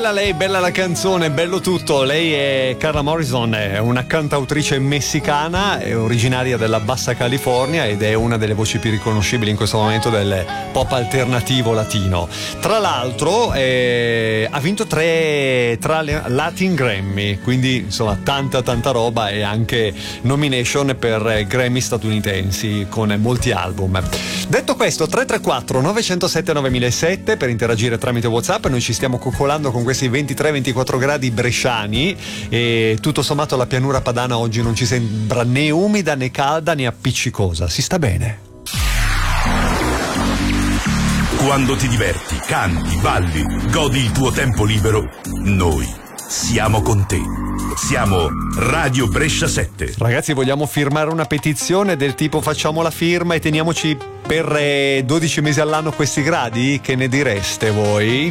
Bella lei, bella la canzone, bello tutto. Lei è Carla Morrison, è una cantautrice messicana, è originaria della Bassa California ed è una delle voci più riconoscibili in questo momento del pop alternativo latino. Tra l'altro ha vinto 3 Latin Grammy, quindi insomma tanta roba, e anche nomination per Grammy statunitensi con molti album. Detto questo, 334 907 9007 per interagire tramite WhatsApp. Noi ci stiamo coccolando con questi 23-24 gradi bresciani e tutto sommato la pianura padana oggi non ci sembra né umida né calda né appiccicosa, si sta bene. Quando ti diverti, canti, balli, godi il tuo tempo libero, noi siamo con te. Siamo Radio Brescia 7. Ragazzi, vogliamo firmare una petizione del tipo facciamo la firma e teniamoci per 12 mesi all'anno questi gradi? Che ne direste voi?